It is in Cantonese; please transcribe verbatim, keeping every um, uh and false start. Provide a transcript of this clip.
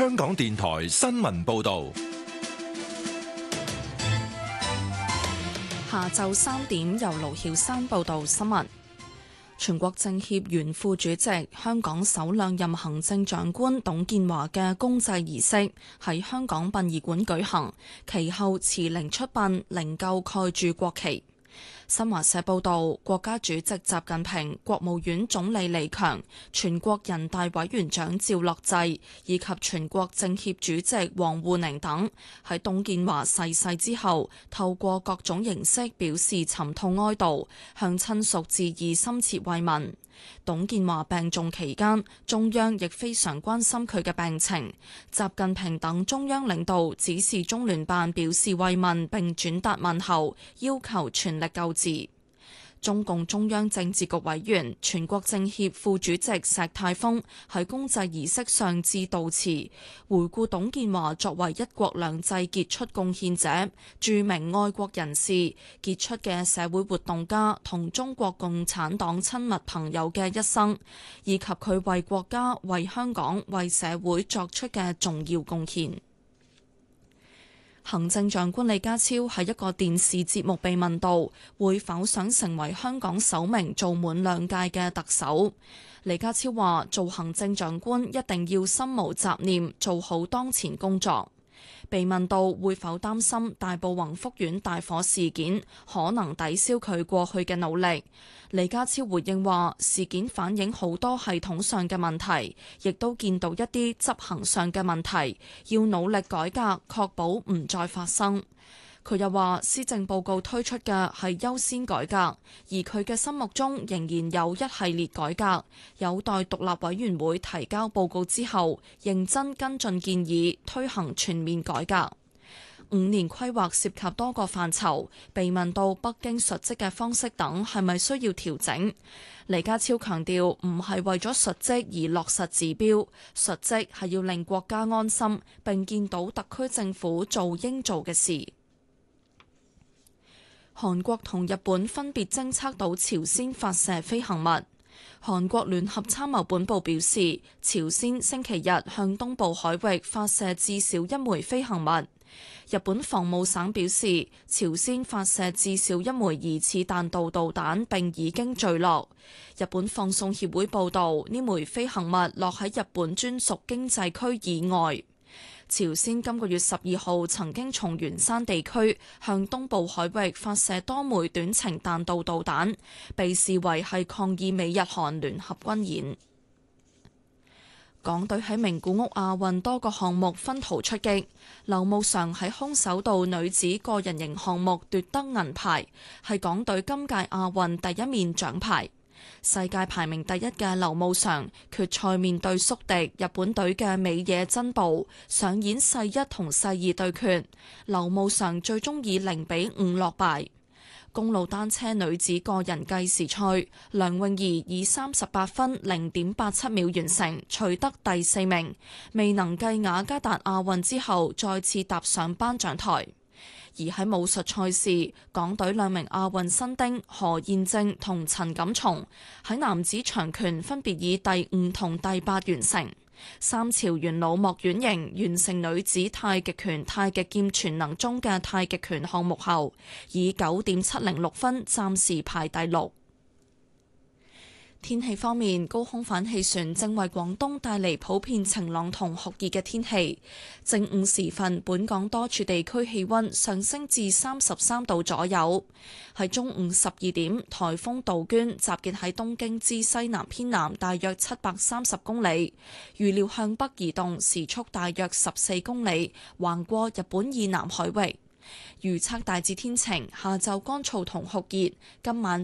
香港電台新聞報道。 下晝三點由盧曉山報道新聞。全國政協原副主席、香港首兩任行政長官董建華嘅公祭儀式喺香港殯儀館舉行，其後辭靈出殯，靈柩蓋住國旗。新華社報道，國家主席習近平、國務院總理李強、全國人大委員長趙樂際以及全國政協主席王滬寧等喺董建華逝世之後，透過各種形式表示沉痛哀悼，向親屬致以深切慰問。董建華病重期間，中央亦非常關心佢嘅病情。習近平等中央領導指示中聯辦表示慰問並轉達問候，要求全力救治。中共中央政治局委員、全國政協副主席石泰峰喺公祭儀式上致悼詞，回顧董建華作為一國兩制傑出貢獻者、著名愛國人士、傑出嘅社會活動家同中國共產黨親密朋友嘅一生，以及佢為國家、為香港、為社會作出嘅重要貢獻。行政長官李家超喺一個電視節目被問到會否想成為香港首名做滿兩屆嘅特首，李家超話做行政長官一定要心無雜念，做好當前工作。被問到會否擔心大埔宏福苑大火事件可能抵消佢過去嘅努力，李家超回應話事件反映好多系統上嘅問題，亦都見到一啲執行上嘅問題，要努力改革，確保唔再發生。佢又話施政報告推出嘅係優先改革，而佢嘅心目中仍然有一系列改革，有待獨立委員會提交報告之後，認真跟進建議，推行全面改革。五年規劃涉及多個範疇，被問到北京述職嘅方式等係咪需要調整，李家超強調唔係為咗述職而落實指標，述職係要令國家安心，並見到特區政府做應做嘅事。韓國同日本分別偵測到朝鮮發射飛行物。韓國聯合參謀本部表示，朝鮮星期日向東部海域發射至少一枚飛行物。日本防務省表示，朝鮮發射至少一枚疑似彈道導彈並已經墜落。日本放送協會報導，呢枚飛行物落喺日本專屬經濟區以外。朝鮮今個月十二號曾經從元山地區向東部海域發射多枚短程彈道導彈，被視為係抗議美日韓聯合軍演。港隊喺名古屋亞運多個項目分途出擊，劉慕裳喺空手道女子個人型項目奪得銀牌，係港隊今屆亞運第一面獎牌。世界排名第一嘅劉慕裳決賽面對宿敵日本隊嘅美野真步，上演世一同世二對決，劉慕裳最終以零比五落敗。公路單車女子個人計時賽，梁詠儀以三十八分零點八七秒完成，取得第四名，未能繼雅加達亞運之後再次踏上頒獎台。而喺武術賽事，港隊兩名亞運新丁何彥正同陳錦松喺男子長拳分別以第五同第八完成。三朝元老莫婉瑩完成女子太極拳太極劍全能中嘅太極拳項目後，以九點七零六分暫時排第六。天氣方面，高空反氣旋正為廣東帶嚟普遍晴朗同酷熱嘅天氣。正午時分，本港多處地區氣溫上升至三十三度左右。喺中午十二點，颱風杜鵑集結喺東京之西南偏南大約七百三十公里，預料向北移動，時速大約十四公里，橫過日本以南海域。預測大致天晴，下晝乾燥同酷熱，今晚